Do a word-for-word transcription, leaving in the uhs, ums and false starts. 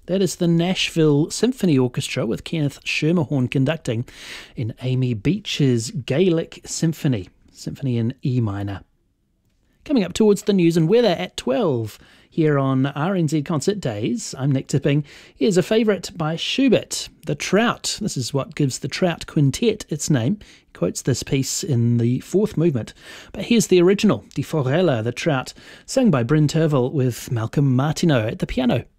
That is the Nashville Symphony Orchestra with Kenneth Schermerhorn conducting in Amy Beach's Gaelic Symphony, Symphony in E minor. Coming up towards the news and weather at twelve here on R N Z Concert Days. I'm Nick Tipping. Here's a favourite by Schubert, The Trout. This is what gives the Trout Quintet its name. He quotes this piece in the fourth movement. But here's the original, Die Forelle, The Trout, sung by Bryn Tervel with Malcolm Martineau at the piano.